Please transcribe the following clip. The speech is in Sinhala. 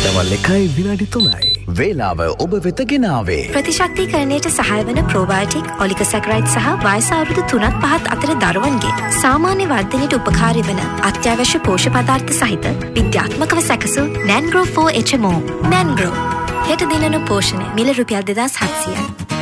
දවල් 1:03. වේලාව ඔබ වෙත ගෙනාවේ. ප්‍රතිශක්තිකරණයට සහාය වන ප්‍රෝබයෝටික්, ඔලික සැකරයිඩ් සහ වයස අවුරුදු 3-5 අතර දරුවන්ගේ සාමාන්‍ය වර්ධනයට උපකාරී වන අත්‍යවශ්‍ය පෝෂ්‍ය පදාර්ථ සහිත විද්‍යාත්මකව සැකසූ නැන්ග්‍රෝ 4 HMO. නැන්ග්‍රෝ හෙට දිනන පෝෂණය මිල රුපියල් 2700යි.